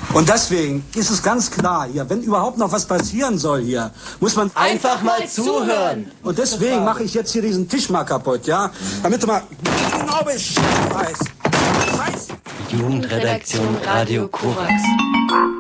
Und deswegen ist es ganz klar hier, wenn überhaupt noch was passieren soll hier, muss man einfach mal zuhören. Und deswegen mache ich jetzt hier diesen Tisch mal kaputt, ja? Damit du mal genau Bescheid weißt. Jugendredaktion Radio Korax.